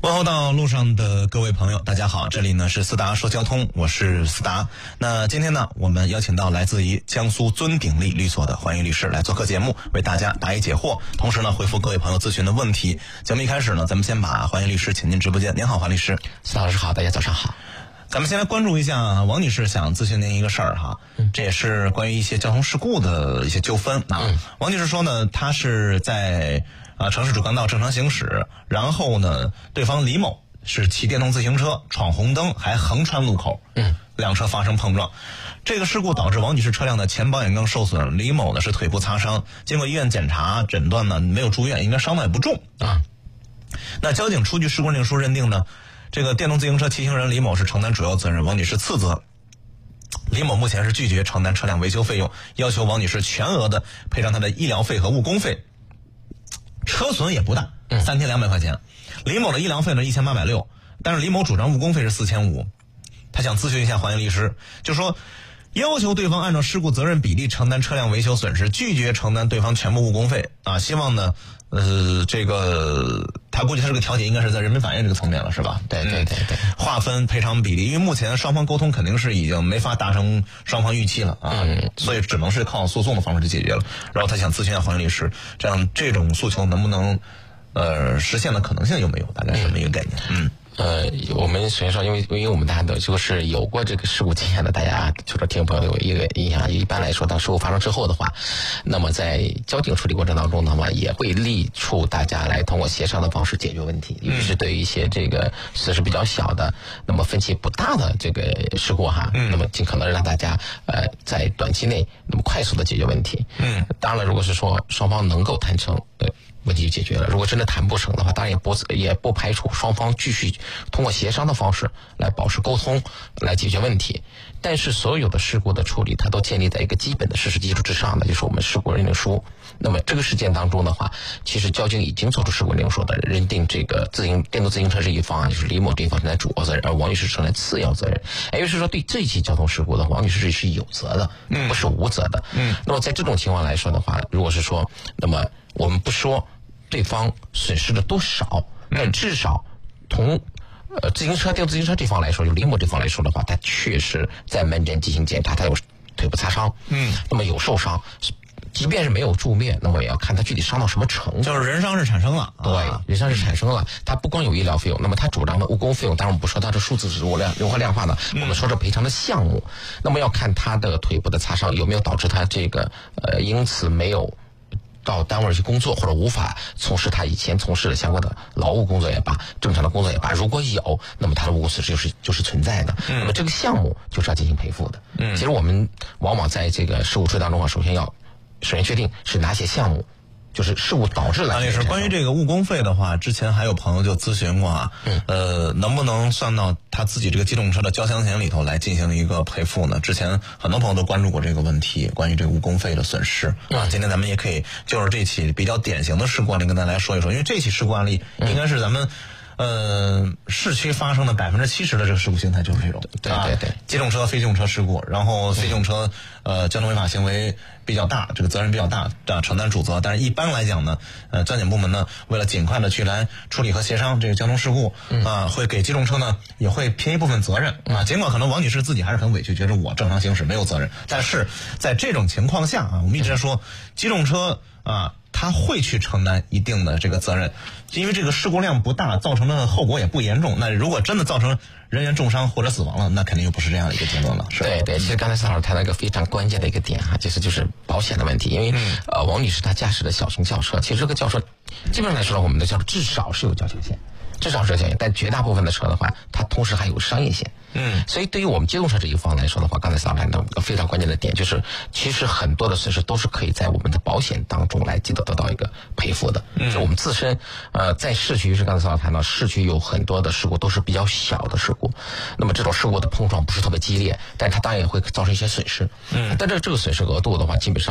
问候到路上的各位朋友，大家好，这里呢是思达说交通，我是思达。那今天呢，我们邀请到来自于江苏尊鼎力律所的黄玉律师来做客节目，为大家答疑解惑，同时呢回复各位朋友咨询的问题。节目一开始呢，咱们先把黄玉律师请进直播间。您好，黄律师。 思达老师好，大家早上好。 咱们先来关注一下王女士想咨询您一个事儿哈，这也是关于一些交通事故的一些纠纷啊。王女士说呢，她是在城市主干道正常行驶，然后呢，对方李某是骑电动自行车闯红灯，还横穿路口，两车发生碰撞。这个事故导致王女士车辆的前保险杠受损，李某呢是腿部擦伤，经过医院检查诊断呢没有住院，应该伤亡也不重啊。那交警出具事故认定书认定呢，这个电动自行车骑行人李某是承担主要责任，王女士次责。李某目前是拒绝承担车辆维修费用，要求王女士全额的赔偿她的医疗费和误工费。车损也不大，3200块钱。李某的医疗费呢1860，但是李某主张误工费是4500。他想咨询一下黄律师，就说要求对方按照事故责任比例承担车辆维修损失，拒绝承担对方全部误工费啊。希望呢，这个他估计他这个调解应该是在人民法院这个层面了，是吧？ 对， 划分赔偿比例，因为目前双方沟通肯定是已经没法达成双方预期了啊，所以只能是靠诉讼的方式去解决了。然后他想咨询一下黄律师，这种诉求能不能实现的可能性有没有？大概什么一个概念？ 我们首先说，因为我们大家都就是有过这个事故经验的，大家就是听众朋友有一个印象。一般来说，当事故发生之后的话，那么在交警处理过程当中的话，也会力促大家来通过协商的方式解决问题。尤其是对于一些这个损失比较小的，那么分歧不大的这个事故哈，那么尽可能让大家在短期内那么快速的解决问题。当然了，如果是说双方能够谈成，问题就解决了。如果真的谈不成的话，当然也不排除双方继续通过协商的方式来保持沟通，来解决问题。但是所有的事故的处理，它都建立在一个基本的事实基础之上的，就是我们事故认定书。那么这个事件当中的话，其实交警已经做出事故认定书的，认定这个电动自行车这一方就是李某这一方承担主要责任，而王女士承担次要责任。也就是说，对这起交通事故的王女士是有责的，不是无责的。那么在这种情况来说的话，如果是说，那么我们不说对方损失的多少，但至少从电动自行车这方来说，就李某这方来说的话，他确实在门诊进行检查，他有腿部擦伤，那么有受伤，即便是没有住院，那么也要看他具体伤到什么程度。 就是人伤是产生了， 对，人伤是产生了。他不光有医疗费用，那么他主张的误工费用，当然我们不说他的数字是如何量化的，我们说这赔偿的项目，那么要看他的腿部的擦伤有没有导致他这个因此没有到单位去工作，或者无法从事他以前从事的相关的劳务工作也罢，正常的工作也罢，如果有，那么他的误工损失就是存在的。那么这个项目就是要进行赔付的。其实我们往往在这个事故处理当中啊，首先确定是哪些项目，就是事故导致了。 也是关于这个误工费的话，之前还有朋友就咨询过啊，能不能算到他自己这个机动车的交强险里头来进行一个赔付呢？之前很多朋友都关注过这个问题，关于这个误工费的损失啊。今天咱们也可以就是这起比较典型的事故案例跟大家来说一说，因为这起事故案例应该是咱们市区发生的70%的这个事故形态就是这种， 对， 机动车、非机动车事故，然后非机动车交通违法行为比较大，这个责任比较大，承担主责。但是一般来讲呢，交警部门呢，为了尽快的去来处理和协商这个交通事故会给机动车呢也会拼一部分责任尽管可能王女士自己还是很委屈，觉得我正常行驶没有责任，但是在这种情况下我们一直在说机动车他会去承担一定的这个责任，因为这个事故量不大，造成的后果也不严重。那如果真的造成人员重伤或者死亡了，那肯定又不是这样的一个结论了，是吧？ 对，其实刚才司老师谈到一个非常关键的一个点就是保险的问题。因为王女士她驾驶的小型轿车，其实这个轿车基本上来说，我们的轿车至少是有交强险，但绝大部分的车的话，它同时还有商业险。所以对于我们机动车这一方来说的话，刚才司老师谈到一个非常关键的点，就是其实很多的损失都是可以在我们的保险当中来得到一个赔付的。就我们自身在市区，是刚才司老师谈到，市区有很多的事故都是比较小的事故，那么这种事故的碰撞不是特别激烈，但是它当然也会造成一些损失。但这个损失额度的话，基本上